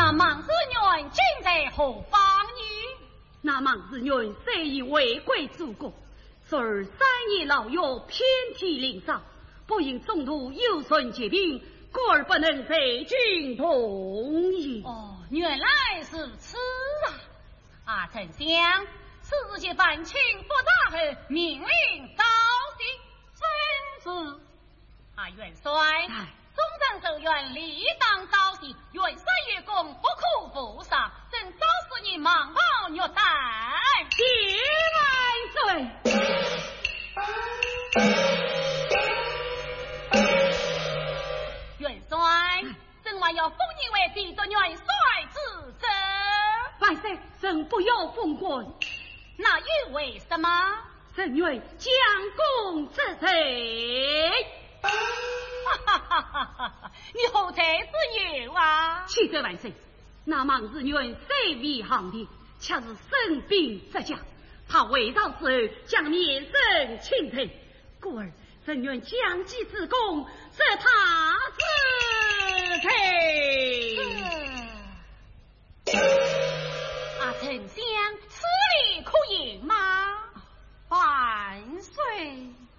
那孟子元今在何方呢？ 那孟子元虽已为归祖国，虽3年牢狱遍体鳞伤，不因中途有损疾病，故而不能被君同意。 哦，原来是此啊！丞相，此日接办清不大后，命令高定遵旨。元帅，中正奏员理当招敌，元帅越功不可负赏，正招使你忙冒虐待。 谢万岁。 元帅，朕还要封你为帝都元帅之责。 万岁，朕不要封官。 那又为什么？ 朕愿将功折罪。 你何才之有啊？ 启奏万岁，那孟子元虽为行的，恰是生病在家，他未到时候将免身钦退，故而朕愿将计之功，设他之罪。 丞相，此理可言吗？万岁。